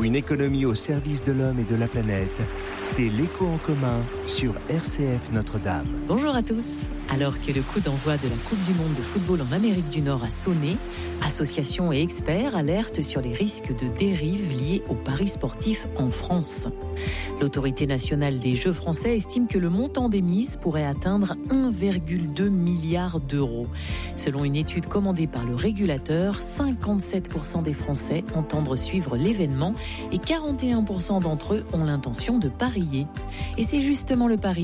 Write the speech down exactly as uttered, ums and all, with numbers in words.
Une économie au service de l'homme et de la planète. C'est l'écho en commun sur R C F Notre-Dame. Bonjour à tous. Alors que le coup d'envoi de la Coupe du Monde de football en Amérique du Nord a sonné, associations et experts alertent sur les risques de dérive liés aux paris sportifs en France. L'autorité nationale des Jeux français estime que le montant des mises pourrait atteindre un virgule deux milliard d'euros. Selon une étude commandée par le régulateur, cinquante-sept pour cent des Français entendent suivre l'événement et quarante et un pour cent d'entre eux ont l'intention de parier. Et c'est justement le pari